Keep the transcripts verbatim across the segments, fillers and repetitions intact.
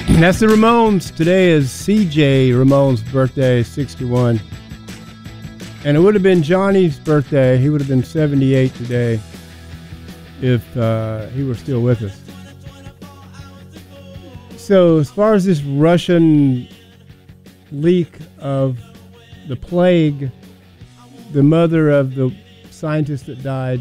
That's the Ramones. Today is C J Ramone's birthday, sixty-one. And it would have been Johnny's birthday. He would have been seventy-eight today if uh, he were still with us. So as far as this Russian leak of the plague, the mother of the scientist that died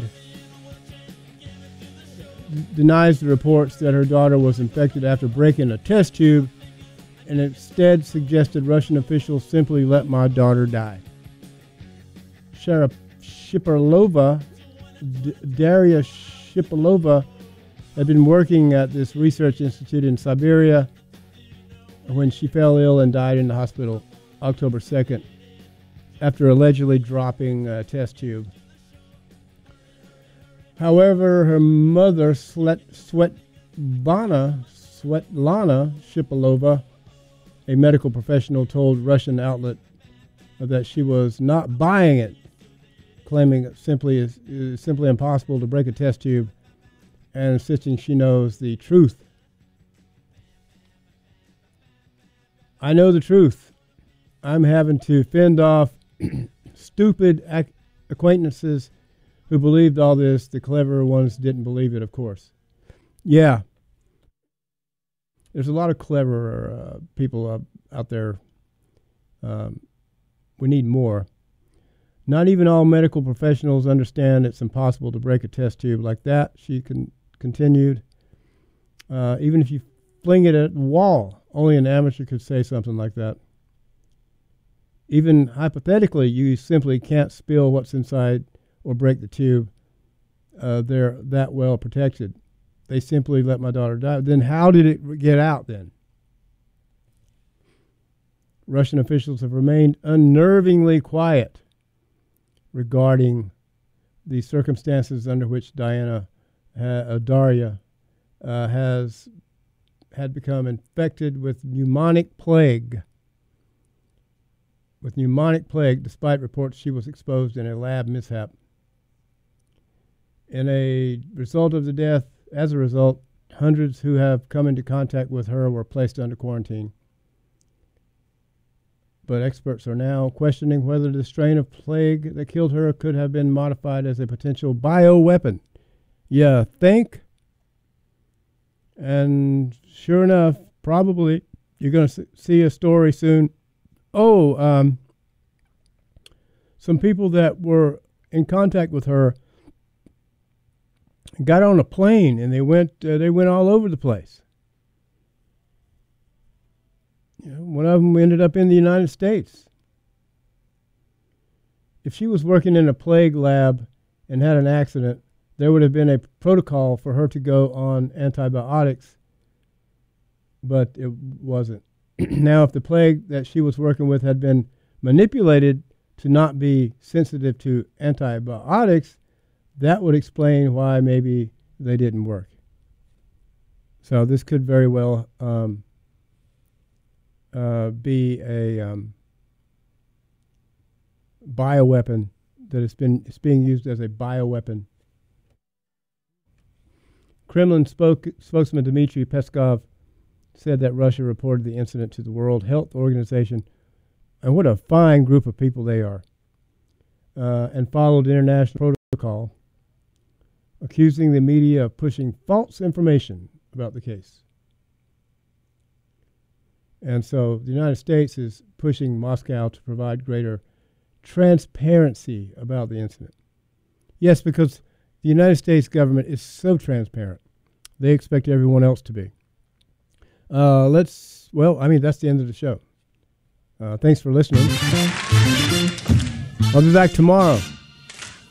denies the reports that her daughter was infected after breaking a test tube, and instead suggested Russian officials simply let my daughter die. Shara Shipilova, D- Daria Shipilova, had been working at this research institute in Siberia when she fell ill and died in the hospital October second after allegedly dropping a test tube. However, her mother, Slet, Svetlana, Svetlana Shipilova, a medical professional, told Russian outlet that she was not buying it, claiming it simply is, is simply impossible to break a test tube, and insisting she knows the truth. I know the truth. I'm having to fend off stupid ac- acquaintances who believed all this. The clever ones didn't believe it, of course. Yeah. There's a lot of clever uh, people uh, out there. Um, we need more. Not even all medical professionals understand it's impossible to break a test tube like that, she con- continued. Uh, even if you fling it at the wall, only an amateur could say something like that. Even hypothetically, you simply can't spill what's inside or break the tube. Uh, they're that well protected. They simply let my daughter die. Then how did it get out then? Russian officials have remained unnervingly quiet regarding the circumstances under which Diana, uh, Daria, uh, has had become infected with pneumonic plague. With pneumonic plague, despite reports she was exposed in a lab mishap. In a result of the death, as a result, hundreds who have come into contact with her were placed under quarantine. But experts are now questioning whether the strain of plague that killed her could have been modified as a potential bioweapon. You think? And sure enough, probably you're going to see a story soon. Oh, um, some people that were in contact with her got on a plane and they went uh, they went all over the place. You know, one of them ended up in the United States. If she was working in a plague lab and had an accident, there would have been a protocol for her to go on antibiotics, but it wasn't. Now, if the plague that she was working with had been manipulated to not be sensitive to antibiotics, that would explain why maybe they didn't work. So this could very well um, uh, be a um, bioweapon that has been it's being used as a bioweapon. Kremlin spoke, spokesman Dmitry Peskov said that Russia reported the incident to the World Health Organization, and what a fine group of people they are, uh, and followed international protocol, accusing the media of pushing false information about the case. And so the United States is pushing Moscow to provide greater transparency about the incident. Yes, because the United States government is so transparent. They expect everyone else to be. Uh, let's, well, I mean, that's the end of the show. Uh, thanks for listening. I'll be back tomorrow.